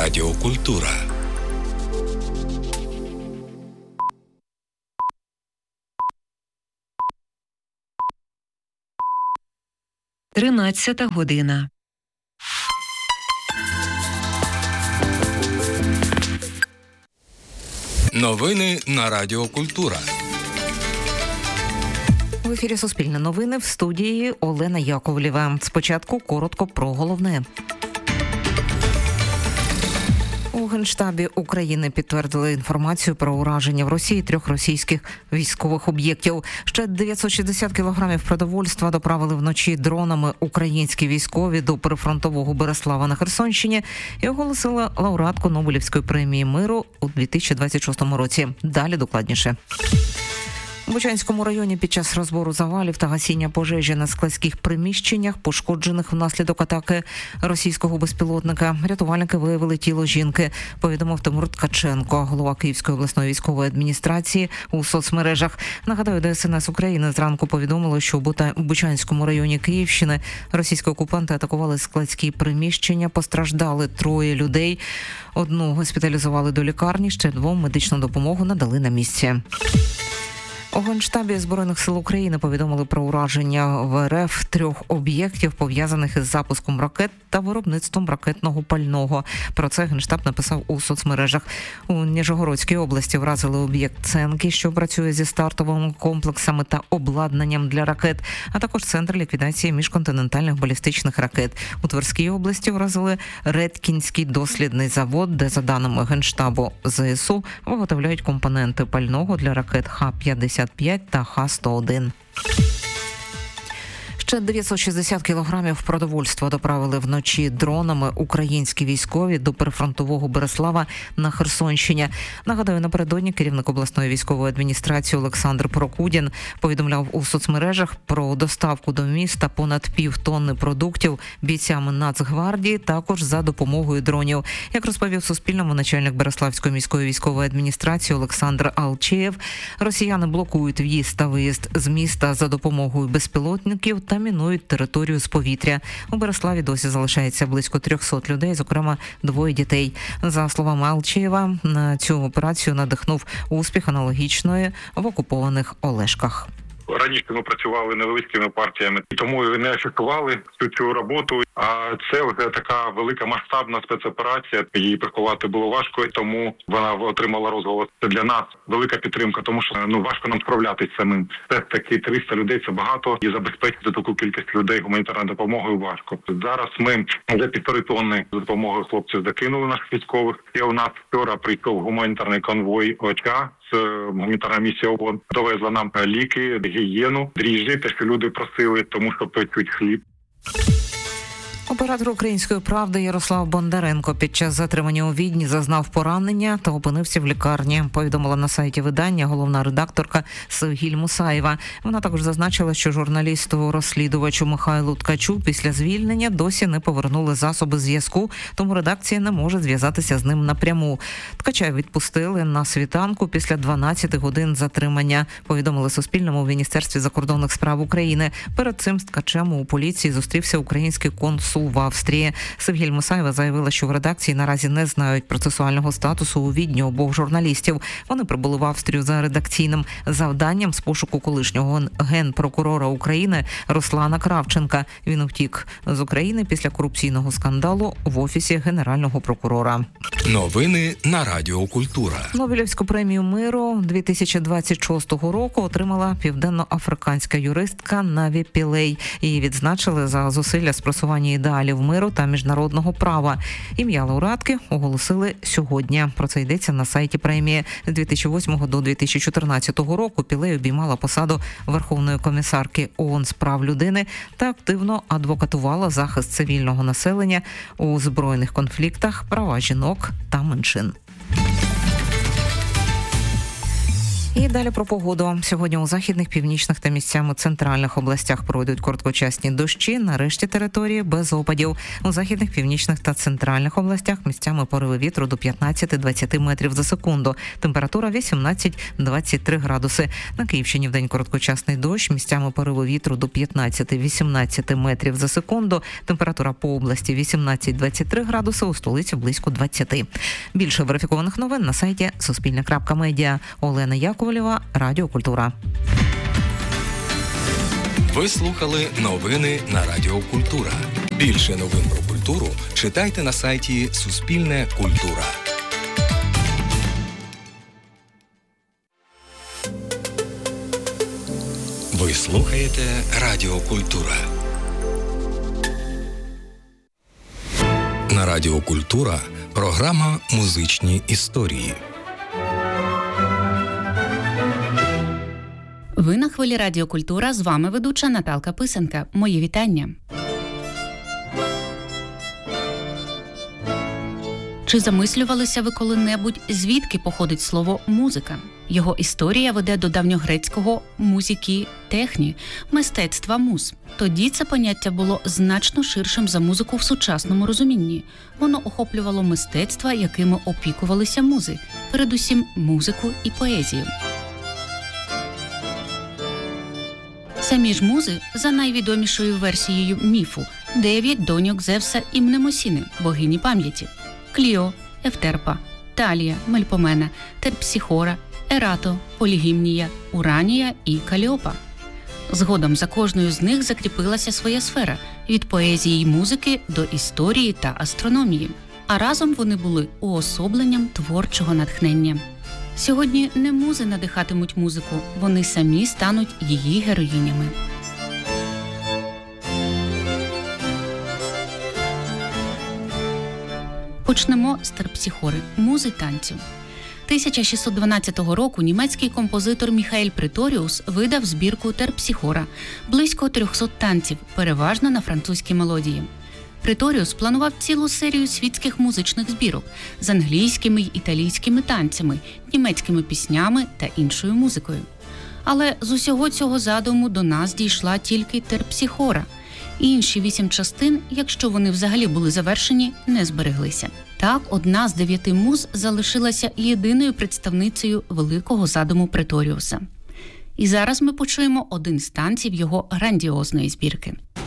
Радіо Культура. Тринадцята година. Новини на Радіо Культура. В ефірі Суспільне новини, в студії Олена Яковлєва. Спочатку коротко про головне. У Генштабі України підтвердили інформацію про ураження в Росії 3 російських військових об'єктів. Ще 960 кілограмів продовольства доправили вночі дронами українські військові до прифронтового Береслава на Херсонщині і оголосила лауреатку Нобелівської премії миру у 2026 році. Далі докладніше. У Бучанському районі під час розбору завалів та гасіння пожежі на складських приміщеннях, пошкоджених внаслідок атаки російського безпілотника, рятувальники виявили тіло жінки, повідомив Тимур Ткаченко, голова Київської обласної військової адміністрації у соцмережах. Нагадаю, ДСНС України зранку повідомило, що у Бучанському районі Київщини російські окупанти атакували складські приміщення, постраждали 3 людей. 1 госпіталізували до лікарні, ще 2 медичну допомогу надали на місці. У Генштабі Збройних сил України повідомили про ураження в РФ 3 об'єктів, пов'язаних із запуском ракет та виробництвом ракетного пального. Про це Генштаб написав у соцмережах. У Ніжегородській області вразили об'єкт Ценки, що працює зі стартовими комплексами та обладнанням для ракет, а також центр ліквідації міжконтинентальних балістичних ракет. У Тверській області вразили Редкінський дослідний завод, де, за даними Генштабу ЗСУ, виготовляють компоненти пального для ракет Х-55 та Х-101. Ще 960 кілограмів продовольства доправили вночі дронами українські військові до прифронтового Береслава на Херсонщині. Нагадаю, напередодні керівник обласної військової адміністрації Олександр Прокудін повідомляв у соцмережах про доставку до міста понад півтонни продуктів бійцями Нацгвардії, також за допомогою дронів. Як розповів Суспільному начальник Береславської міської військової адміністрації Олександр Алчеєв, росіяни блокують в'їзд та виїзд з міста за допомогою безпілотників та мінують територію з повітря. У Береславі досі залишається близько 300 людей, зокрема 2 дітей. За словами Алчеєва, на цю операцію надихнув успіх аналогічної в окупованих Олешках. Раніше ми працювали невеликими партіями, тому не ефектували цю роботу. А це вже така велика масштабна спецоперація. Її приховати було важко, тому вона отримала розголос. Це для нас велика підтримка, тому що важко нам справлятися самим. Це такі 300 людей, це багато, і забезпечити таку кількість людей гуманітарною допомогою важко. Зараз ми вже 1,5 тонни за допомогою хлопців закинули наших військових. І у нас вчора прийшов гуманітарний конвой ОЧК. Гуманітарна місія ООН довезла нам ліки, гігієну, дріжджі, те, що люди просили, тому що печуть хліб. Оператор «Української правди» Ярослав Бондаренко під час затримання у Відні зазнав поранення та опинився в лікарні, повідомила на сайті видання головна редакторка Севгіль Мусаєва. Вона також зазначила, що журналісту-розслідувачу Михайлу Ткачу після звільнення досі не повернули засоби зв'язку, тому редакція не може зв'язатися з ним напряму. Ткача відпустили на світанку після 12 годин затримання, повідомили Суспільному в Міністерстві закордонних справ України. Перед цим з Ткачем у поліції зустрівся український консул в Австрії. Севгіль Мусаєва заявила, що в редакції наразі не знають процесуального статусу у Відні обох журналістів. Вони прибули в Австрію за редакційним завданням з пошуку колишнього генпрокурора України Руслана Кравченка. Він втік з України після корупційного скандалу в Офісі Генерального прокурора. Новини на Радіо Культура. Нобелівську премію миру 2026 року отримала південноафриканська юристка Наві Пілей. Її відзначили за зусилля з просування ідеалів миру та міжнародного права. Ім'я лауреатки оголосили сьогодні. Про це йдеться на сайті премії. З 2008 до 2014 року Пілей обіймала посаду Верховної комісарки ООН з прав людини та активно адвокатувала захист цивільного населення у збройних конфліктах, права жінок та меншин. І далі про погоду. Сьогодні у західних, північних та місцями центральних областях пройдуть короткочасні дощі, на решті території без опадів. У західних, північних та центральних областях місцями пориви вітру до 15-20 метрів за секунду. Температура 18-23 градуси. На Київщині вдень короткочасний дощ, місцями пориви вітру до 15-18 метрів за секунду. Температура по області 18-23 градуси, у столиці близько 20. Більше верифікованих новин на сайті Суспільне.Медіа. Олена Яковлєва, Радіо Культура. Ви слухали новини на Радіо Культура. Більше новин про культуру читайте на сайті Суспільне Культура. Ви слухаєте Радіо Культура. На Радіо Культура програма «Музичні історії». Ви на хвилі Радіо Культура, з вами ведуча Наталка Писанка. Мої вітання. Чи замислювалися ви коли-небудь, звідки походить слово «музика»? Його історія веде до давньогрецького «музікі техні» – мистецтва муз. Тоді це поняття було значно ширшим за музику в сучасному розумінні. Воно охоплювало мистецтва, якими опікувалися музи, передусім музику і поезію. Самі ж музи, за найвідомішою версією міфу, 9 доньок Зевса і Мнемосіни, богині пам'яті. Кліо, Евтерпа, Талія, Мельпомена, Терпсіхора, Ерато, Полігімнія, Уранія і Каліопа. Згодом за кожною з них закріпилася своя сфера – від поезії й музики до історії та астрономії. А разом вони були уособленням творчого натхнення. Сьогодні не музи надихатимуть музику, вони самі стануть її героїнями. Почнемо з Терпсіхори – музи танцю. 1612 року німецький композитор Міхаель Преторіус видав збірку Терпсіхора – близько 300 танців, переважно на французькі мелодії. Преторіус планував цілу серію світських музичних збірок з англійськими й італійськими танцями, німецькими піснями та іншою музикою. Але з усього цього задуму до нас дійшла тільки Терпсіхора. Інші 8 частин, якщо вони взагалі були завершені, не збереглися. Так, одна з 9 муз залишилася єдиною представницею великого задуму Преторіуса. І зараз ми почуємо один з танців його грандіозної збірки.